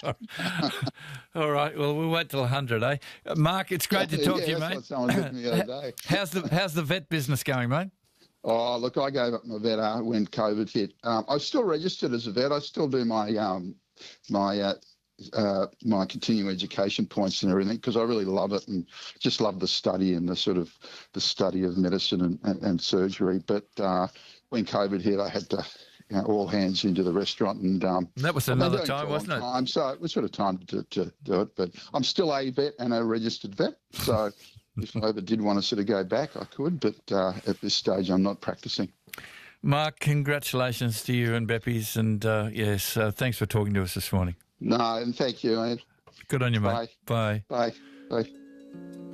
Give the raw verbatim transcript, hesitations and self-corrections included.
All right. Well, we'll wait till one hundred, eh? Mark, it's great to talk yeah, to you, that's mate. what someone said to me the other day. How's the How's the vet business going, mate? Oh, look, I gave up my vet uh, when COVID hit. Um, I was still registered as a vet. I still do my um, my uh, uh, my continuing education points and everything because I really love it and just love the study and the sort of the study of medicine and, and, and surgery. But uh, when COVID hit, I had to you know, all hands into the restaurant and um, that was I've been another doing it time, for a wasn't long it? Time, so it was sort of time to, to do it. But I'm still a vet and a registered vet, so if I ever did want to sort of go back, I could. But uh, at this stage, I'm not practicing. Mark, congratulations to you and Beppy's, and uh, yes, uh, thanks for talking to us this morning. No, and thank you, mate. Good on you, mate. Bye. Bye. Bye. Bye.